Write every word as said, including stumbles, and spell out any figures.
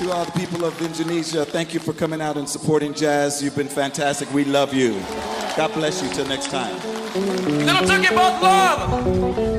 to all the people of Indonesia, thank you for coming out and supporting jazz. You've been fantastic. We love you. God bless you. Till next time. We're gonna talk about love.